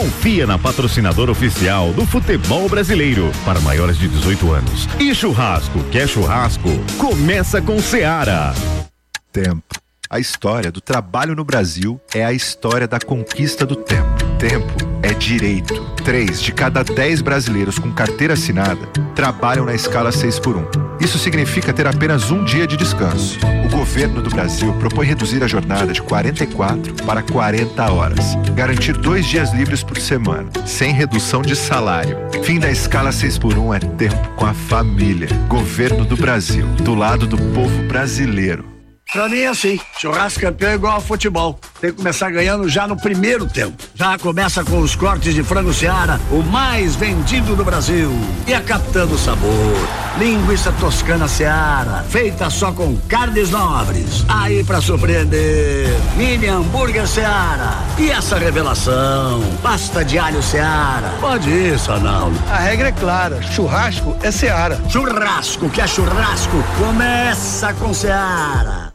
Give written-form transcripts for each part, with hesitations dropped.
Confia na patrocinadora oficial do futebol brasileiro para maiores de 18 anos. E churrasco, quer churrasco? Começa com Seara. Tempo. A história do trabalho no Brasil é a história da conquista do tempo. Tempo é direito. 3 de cada 10 brasileiros com carteira assinada trabalham na escala 6x1. Isso significa ter apenas um dia de descanso. O governo do Brasil propõe reduzir a jornada de 44 para 40 horas. Garantir 2 dias livres por semana, sem redução de salário. Fim da escala 6x1 é tempo com a família. Governo do Brasil, do lado do povo brasileiro. Pra mim é assim, churrasco campeão é igual ao futebol, tem que começar ganhando já no primeiro tempo. Já começa com os cortes de frango Seara, o mais vendido do Brasil. E a Capitã do Sabor, linguiça toscana Seara, feita só com carnes nobres. Aí pra surpreender, mini hambúrguer Seara. E essa revelação, pasta de alho Seara. Pode ir, Sanaldo. A regra é clara, churrasco é Seara. Churrasco que é churrasco, começa com Seara.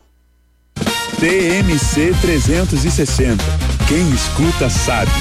TMC 360. Quem escuta sabe.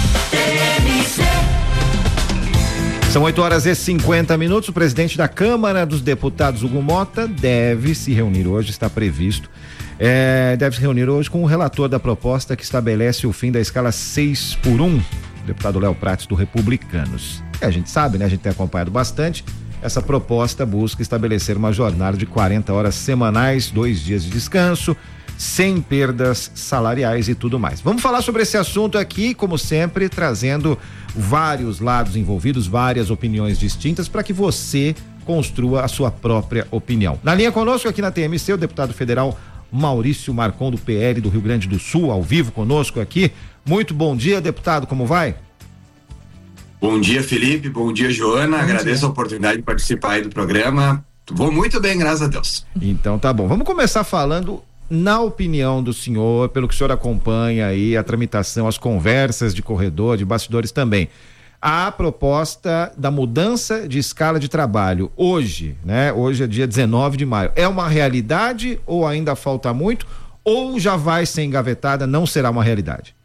São 8h50. O presidente da Câmara dos Deputados, Hugo Mota, deve se reunir hoje, está previsto. Deve se reunir hoje com o relator da proposta que estabelece o fim da escala 6x1, o deputado Léo Prates, do Republicanos. A gente sabe, né? A gente tem acompanhado bastante. Essa proposta busca estabelecer uma jornada de 40 horas semanais, 2 dias de descanso, sem perdas salariais e tudo mais. Vamos falar sobre esse assunto aqui, como sempre, trazendo vários lados envolvidos, várias opiniões distintas, para que você construa a sua própria opinião. Na linha conosco aqui na TMC, o deputado federal Maurício Marcon, do PL do Rio Grande do Sul, ao vivo conosco aqui. Muito bom dia, deputado, como vai? Bom dia, Felipe, bom dia, Joana, agradeço a oportunidade de participar aí do programa. Vou muito bem, graças a Deus. Então tá bom, vamos começar falando, na opinião do senhor, pelo que o senhor acompanha aí, a tramitação, as conversas de corredor, de bastidores também, a proposta da mudança de escala de trabalho hoje, né? Hoje é dia 19 de maio, é uma realidade ou ainda falta muito, ou já vai ser engavetada, não será uma realidade?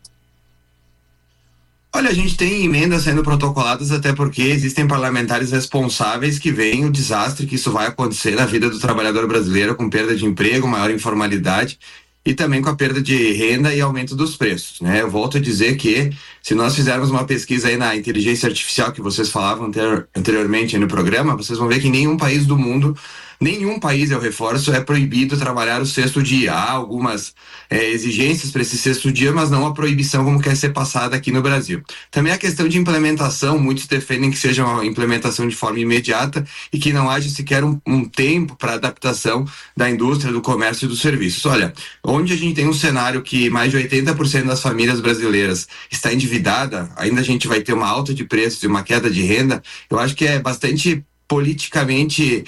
Olha, a gente tem emendas sendo protocoladas até porque existem parlamentares responsáveis que veem o desastre que isso vai acontecer na vida do trabalhador brasileiro, com perda de emprego, maior informalidade e também com a perda de renda e aumento dos preços, né? Eu volto a dizer que se nós fizermos uma pesquisa aí na inteligência artificial que vocês falavam anteriormente aí no programa, vocês vão ver que nenhum país do mundo, nenhum país, eu reforço, é proibido trabalhar o sexto dia. Há algumas exigências para esse sexto dia, mas não a proibição como quer ser passada aqui no Brasil. Também a questão de implementação, muitos defendem que seja uma implementação de forma imediata e que não haja sequer um tempo para adaptação da indústria, do comércio e dos serviços. Olha, onde a gente tem um cenário que mais de 80% das famílias brasileiras está endividada, ainda a gente vai ter uma alta de preços e uma queda de renda, eu acho que é bastante politicamente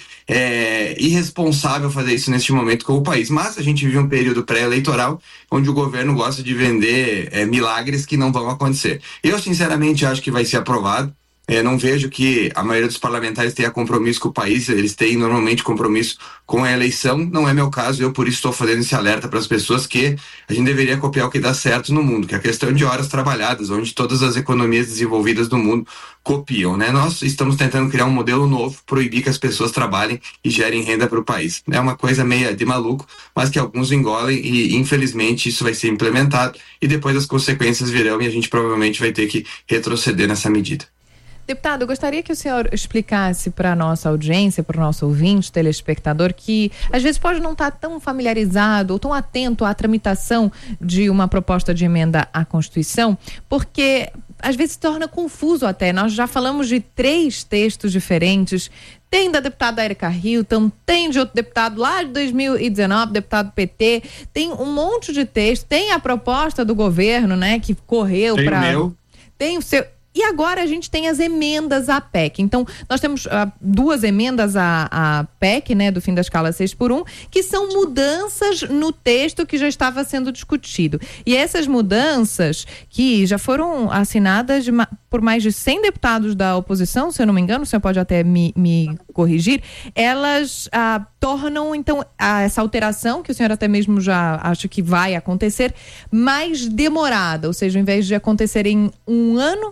irresponsável fazer isso neste momento com o país, mas a gente vive um período pré-eleitoral onde o governo gosta de vender milagres que não vão acontecer. Eu sinceramente acho que vai ser aprovado. Não vejo que a maioria dos parlamentares tenha compromisso com o país, eles têm normalmente compromisso com a eleição, não é meu caso, eu por isso estou fazendo esse alerta para as pessoas que a gente deveria copiar o que dá certo no mundo, que é a questão de horas trabalhadas, onde todas as economias desenvolvidas do mundo copiam, né? Nós estamos tentando criar um modelo novo, proibir que as pessoas trabalhem e gerem renda para o país. É uma coisa meio de maluco, mas que alguns engolem e infelizmente isso vai ser implementado e depois as consequências virão e a gente provavelmente vai ter que retroceder nessa medida. Deputado, eu gostaria que o senhor explicasse para a nossa audiência, para o nosso ouvinte, telespectador, que às vezes pode não estar tão familiarizado ou tão atento à tramitação de uma proposta de emenda à Constituição, porque às vezes se torna confuso até. Nós já falamos de 3 textos diferentes, tem da deputada Erika Hilton, tem de outro deputado lá de 2019, deputado PT, tem um monte de texto, tem a proposta do governo, né, que correu para... Tem o seu... E agora a gente tem as emendas à PEC. Então, nós temos 2 emendas à PEC, né, do fim da escala 6x1, que são mudanças no texto que já estava sendo discutido. E essas mudanças, que já foram assinadas por mais de 100 deputados da oposição, se eu não me engano, o senhor pode até me corrigir, elas tornam, então, essa alteração, que o senhor até mesmo já acha que vai acontecer, mais demorada. Ou seja, ao invés de acontecer em 1 ano,